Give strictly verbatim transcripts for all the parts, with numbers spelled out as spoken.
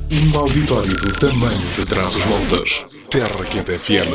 Um auditório do tamanho de Trás-os-Montes. Terra Quente F M.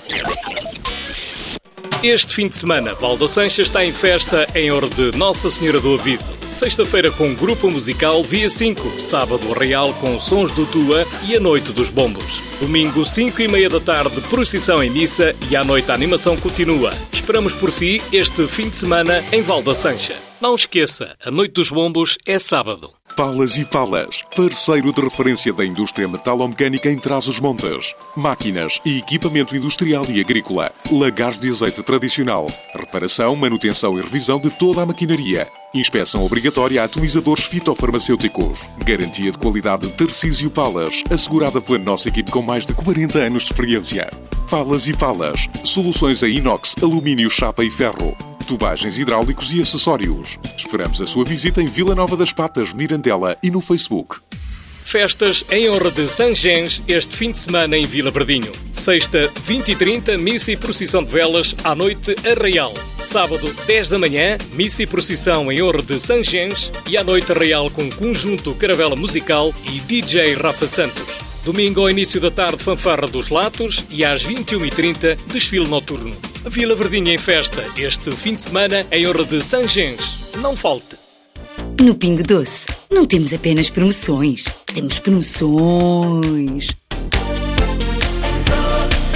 Este fim de semana, Val da Sancha está em festa em honra de Nossa Senhora do Aviso. Sexta-feira com grupo musical Via cinco, sábado Real com sons do Tua e a Noite dos Bombos. Domingo, cinco e meia da tarde, procissão em missa e à noite a animação continua. Esperamos por si este fim de semana em Val da Sancha. Não esqueça, a Noite dos Bombos é sábado. Palas e Palas, parceiro de referência da indústria metalomecânica em Trás-os-Montes. Máquinas e equipamento industrial e agrícola. Lagares de azeite tradicional. Reparação, manutenção e revisão de toda a maquinaria. Inspeção obrigatória a atomizadores fitofarmacêuticos. Garantia de qualidade Tarcísio Palas, assegurada pela nossa equipe com mais de quarenta anos de experiência. Palas e Palas, soluções a inox, alumínio, chapa e ferro. Tubagens hidráulicos e acessórios. Esperamos a sua visita em Vila Nova das Patas, Mirandela e no Facebook. Festas em honra de São Gens este fim de semana em Vila Verdinho. Sexta, vinte e trinta, missa e procissão de velas, à noite Arraial. Sábado, dez da manhã, missa e procissão em honra de São Gens e à noite Arraial com conjunto Caravela Musical e D J Rafa Santos. Domingo, ao início da tarde, fanfarra dos Latos e às vinte e uma e trinta, desfile noturno. Vila Verdinha em festa este fim de semana em honra de São Gens. Não falte! No Pingo Doce, não temos apenas promoções, temos promoções.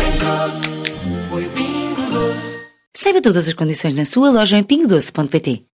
Saiba todas as condições na sua loja em pingo doce ponto pt.